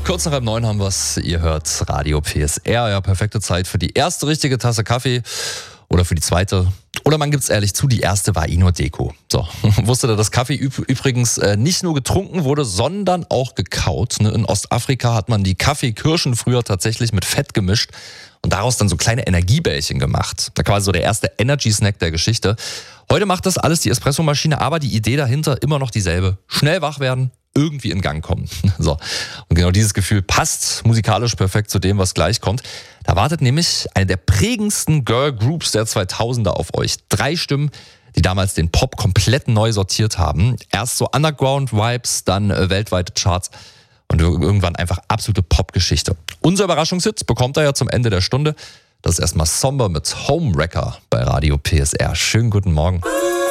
Kurz nach 8:30 haben wir es. Ihr hört Radio PSR. Ja, perfekte Zeit für die erste richtige Tasse Kaffee oder für die zweite. Oder man gibt's ehrlich zu, die erste war nur Deko. So, wusstet ihr, dass Kaffee übrigens nicht nur getrunken wurde, sondern auch gekaut. Ne? In Ostafrika hat man die Kaffeekirschen früher tatsächlich mit Fett gemischt und daraus dann so kleine Energiebällchen gemacht. Da quasi so der erste Energy-Snack der Geschichte. Heute macht das alles die Espressomaschine, aber die Idee dahinter immer noch dieselbe. Schnell wach werden, irgendwie in Gang kommen. So. Und genau dieses Gefühl passt musikalisch perfekt zu dem, was gleich kommt. Da wartet nämlich eine der prägendsten Girl Groups der 2000er auf euch. 3 Stimmen, die damals den Pop komplett neu sortiert haben. Erst so Underground-Vibes, dann weltweite Charts und irgendwann einfach absolute Popgeschichte. Unser Überraschungshit bekommt er ja zum Ende der Stunde. Das ist erstmal Somber mit Homewrecker bei Radio PSR. Schönen guten Morgen.